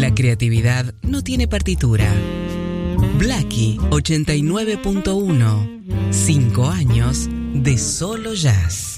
La creatividad no tiene partitura. Blackie 89.1. 5 años de solo jazz.